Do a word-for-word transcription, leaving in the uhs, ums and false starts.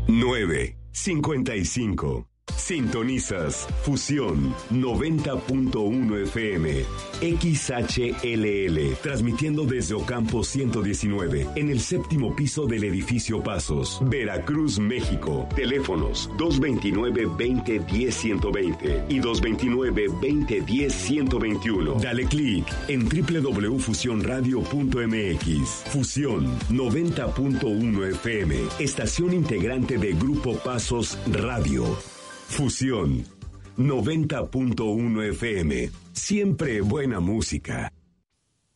nueve cincuenta y cinco. Sintonizas Fusión noventa punto uno F M, X H L L, transmitiendo desde Ocampo ciento diecinueve, en el séptimo piso del edificio Pasos, Veracruz, México. Teléfonos dos veintinueve, veinte, diez, ciento veinte y dos veintinueve, veinte, diez, ciento veintiuno. Dale clic en doble u doble u doble u punto fusión radio punto m x. Fusión noventa punto uno F M, estación integrante de Grupo Pasos Radio. Fusión noventa punto uno F M, siempre buena música.